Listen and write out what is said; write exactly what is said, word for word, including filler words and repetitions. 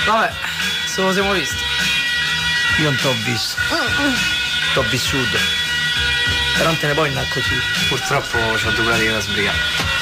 Vabbè, se lo siamo visti. Io non t'ho visto. T'ho vissuto. Però non te ne puoi andare così. Purtroppo c'ho due pratiche da sbrigare.